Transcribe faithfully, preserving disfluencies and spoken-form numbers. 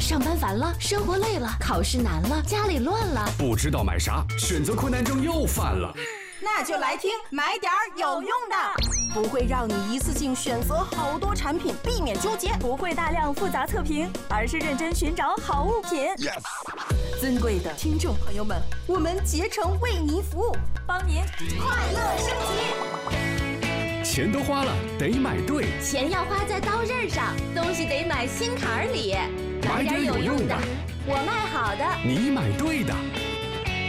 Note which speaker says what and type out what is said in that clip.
Speaker 1: 上班烦了，生活累了，考试难了，家里乱了，
Speaker 2: 不知道买啥，选择困难症又犯了。
Speaker 3: 那就来听买点有用的，不会让你一次性选择好多产品，避免纠结；
Speaker 4: 不会大量复杂测评，而是认真寻找好物品。
Speaker 2: Yes.
Speaker 3: 尊贵的听众朋友们，我们竭诚为您服务，
Speaker 4: 帮您
Speaker 3: 快乐升
Speaker 2: 级。钱都花了，得买对。
Speaker 1: 钱要花在刀刃上，东西得买心坎里。
Speaker 2: 买点有用的，
Speaker 1: 我卖好的，
Speaker 2: 你买对的。